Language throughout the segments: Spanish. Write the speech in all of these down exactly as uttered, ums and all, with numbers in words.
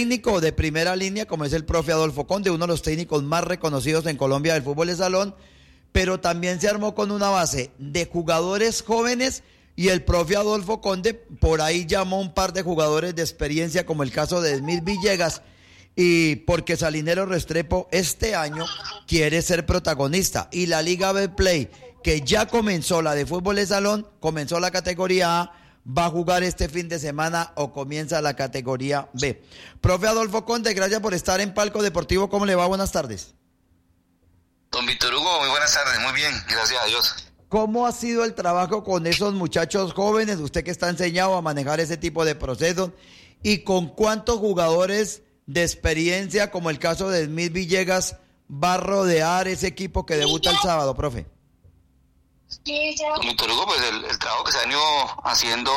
técnico de primera línea, como es el profe Adolfo Conde, uno de los técnicos más reconocidos en Colombia del fútbol de salón, pero también se armó con una base de jugadores jóvenes y el profe Adolfo Conde por ahí llamó un par de jugadores de experiencia, como el caso de Smith Villegas, y porque Salinero Restrepo este año quiere ser protagonista, y la Liga Betplay, que ya comenzó la de fútbol de salón, comenzó la categoría A, va a jugar este fin de semana o comienza la categoría B. Profe Adolfo Conde, gracias por estar en Palco Deportivo. ¿Cómo le va? Buenas tardes. Don Víctor Hugo, muy buenas tardes. Muy bien, gracias a Dios. ¿Cómo ha sido el trabajo con esos muchachos jóvenes? Usted que está enseñado a manejar ese tipo de procesos. ¿Y con cuántos jugadores de experiencia, como el caso de Smith Villegas, va a rodear ese equipo que debuta el sábado, profe? Don Víctor Hugo, pues el, el trabajo que se ha ido haciendo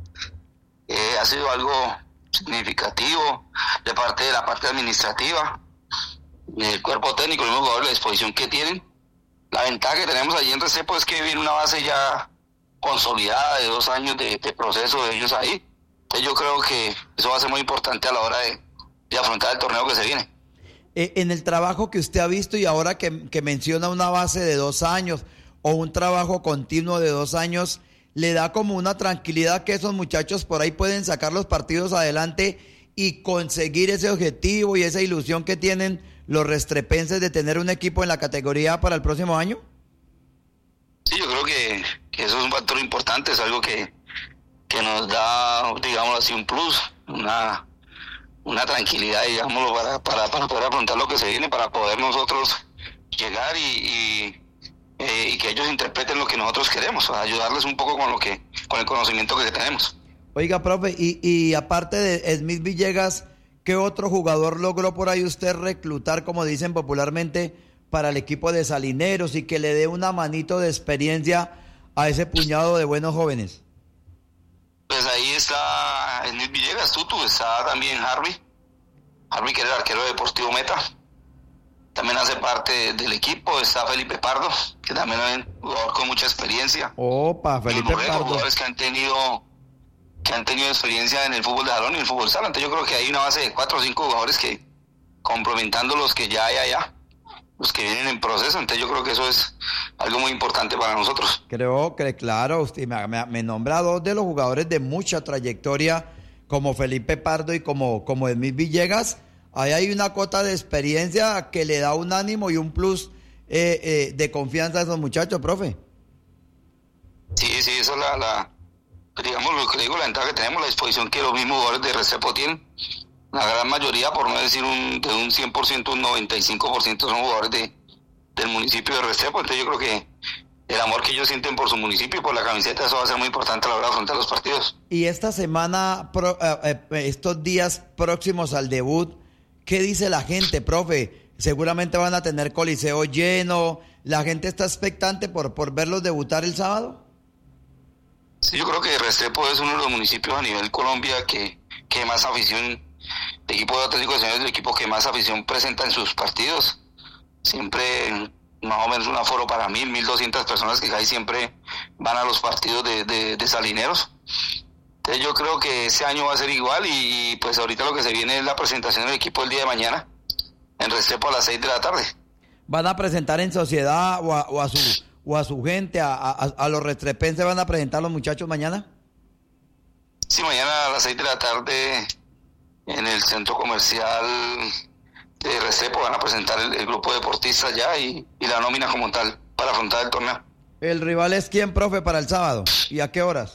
eh, ha sido algo significativo de parte de la parte administrativa, el cuerpo técnico, los jugadores, la disposición que tienen. La ventaja que tenemos allí en Restrepo es que viene una base ya consolidada de dos años de, de proceso de ellos ahí. Entonces yo creo que eso va a ser muy importante a la hora de, de afrontar el torneo que se viene. Eh, en el trabajo que usted ha visto y ahora que, que menciona una base de dos años o un trabajo continuo de dos años, le da como una tranquilidad que esos muchachos por ahí pueden sacar los partidos adelante y conseguir ese objetivo y esa ilusión que tienen los restrepenses de tener un equipo en la categoría A para el próximo año? Sí, yo creo que, que eso es un factor importante, es algo que, que nos da, digamos así, un plus, una, una tranquilidad, digámoslo, para, para, para poder afrontar lo que se viene, para poder nosotros llegar y, y Eh, y que ellos interpreten lo que nosotros queremos, ayudarles un poco con lo que, con el conocimiento que tenemos. Oiga, profe, y, y aparte de Smith Villegas, ¿qué otro jugador logró por ahí usted reclutar, como dicen popularmente, para el equipo de Salineros y que le dé una manito de experiencia a ese puñado de buenos jóvenes? Pues ahí está Smith Villegas, Tutu, está también Harvey, Harvey que era el arquero de Deportivo Meta. También hace parte del equipo, está Felipe Pardo, que también es un jugador con mucha experiencia. Opa, Felipe luego, Pardo. Jugadores que han tenido que han tenido experiencia en el fútbol de salón y el fútbol sala. Entonces yo creo que hay una base de cuatro o cinco jugadores que, complementando los que ya hay allá, los que vienen en proceso. Entonces yo creo que eso es algo muy importante para nosotros. Creo que, claro, usted me, me, me nombra dos de los jugadores de mucha trayectoria, como Felipe Pardo y como, como Smith Villegas. Ahí hay una cota de experiencia que le da un ánimo y un plus eh, eh, de confianza a esos muchachos, profe. Sí, sí, eso es la, la, digamos, lo que digo, la ventaja que tenemos, la disposición que los mismos jugadores de Restrepo tienen. La gran mayoría, por no decir un, de un cien por ciento, un noventa y cinco por ciento son jugadores de, del municipio de Restrepo. Entonces yo creo que el amor que ellos sienten por su municipio y por la camiseta, eso va a ser muy importante a la hora de afrontar los partidos. Y esta semana, pro, eh, eh, estos días próximos al debut, ¿qué dice la gente, profe? Seguramente van a tener coliseo lleno. ¿La gente está expectante por, por verlos debutar el sábado? Sí, yo creo que Restrepo es uno de los municipios a nivel Colombia que, que más afición, el equipo de Atlético de Nacional es el equipo que más afición presenta en sus partidos. Siempre más o menos un aforo para mil, mil doscientas personas que casi siempre van a los partidos de, de, de Salineros. Entonces yo creo que ese año va a ser igual y, y pues ahorita lo que se viene es la presentación del equipo el día de mañana en Restrepo a las seis de la tarde. ¿Van a presentar en sociedad o a, o a su o a su gente, a, a, a los restrepenses van a presentar los muchachos mañana? Sí, mañana a las seis de la tarde en el centro comercial de Restrepo van a presentar el, el grupo de deportistas ya y, y la nómina como tal para afrontar el torneo. ¿El rival es quién, profe, para el sábado? ¿Y a qué horas?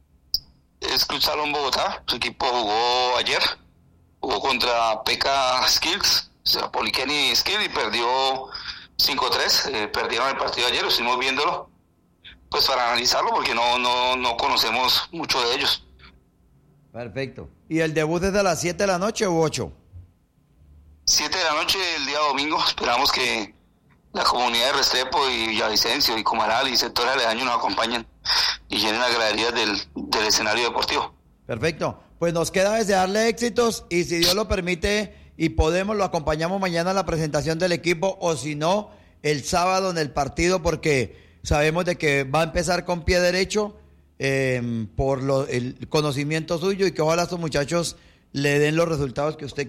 Es Club Salón Bogotá, su equipo jugó ayer, jugó contra P K Skills, o sea, Polikenny Skills y perdió cinco tres, eh, perdieron el partido ayer, estuvimos viéndolo, pues para analizarlo porque no, no, no conocemos mucho de ellos. Perfecto. ¿Y el debut es de las siete de la noche u ocho? siete de la noche el día domingo, esperamos que la comunidad de Restrepo y Villavicencio y Comaral y sectores aledaños nos acompañen y llenen las graderías del, del escenario deportivo. Perfecto, pues nos queda desearle éxitos y si Dios lo permite y podemos lo acompañamos mañana a la presentación del equipo o si no el sábado en el partido porque sabemos de que va a empezar con pie derecho eh, por lo, el conocimiento suyo y que ojalá estos muchachos le den los resultados que usted